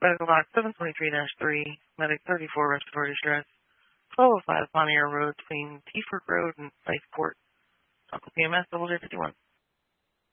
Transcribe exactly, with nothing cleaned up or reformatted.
Medical box seven twenty-three dash three, medic thirty-four, respiratory distress, twelve oh five Bonnier Road between Teaford Road and Viceport. Uncle P M S, double J fifty-one.